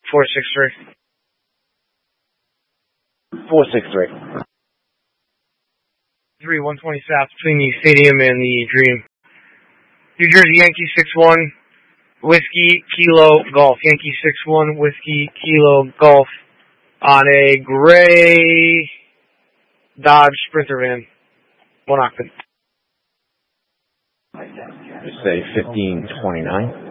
463. 463. 120 south between the stadium and the Dream. New Jersey Yankee 61, Whiskey Kilo Golf. Yankee 61, Whiskey Kilo Golf on a gray Dodge Sprinter van. 1 occupant. Say 1529.